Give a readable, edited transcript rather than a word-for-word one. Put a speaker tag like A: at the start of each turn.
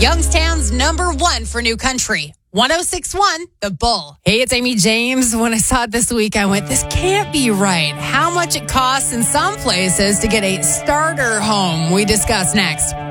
A: Youngstown's #1 for new country. 106.1 The Bull. Hey, it's Amy James. When I saw it this week, I went, this can't be right. How much it costs in some places to get a starter home. We discuss next.